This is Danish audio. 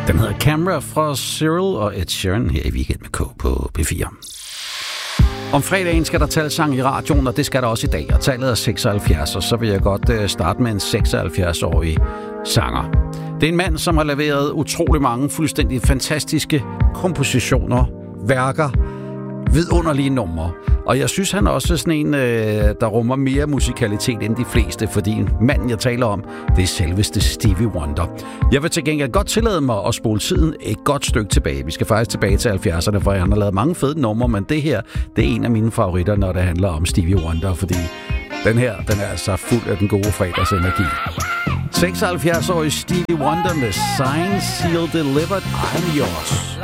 Den hedder Camera fra Cyril og Ed Sheeran her i Weekend med K på P4. Om fredagen skal der tales sang i radioen, og det skal der også i dag. Og tallet er 76, og så vil jeg godt starte med en 76-årig sanger. Det er en mand, som har leveret utrolig mange fuldstændig fantastiske kompositioner, værker, vidunderlige numre. Og jeg synes, han også er sådan en, der rummer mere musikalitet end de fleste, fordi manden, jeg taler om, det er selveste Stevie Wonder. Jeg vil til gengæld godt tillade mig at spole tiden et godt stykke tilbage. Vi skal faktisk tilbage til 70'erne, for han har lavet mange fede numre, men det her, det er en af mine favoritter, når det handler om Stevie Wonder, fordi den her, den er altså fuld af den gode fredagsenergi. 76-årig Stevie Wonder med Signed, Sealed, Delivered, I'm Yours.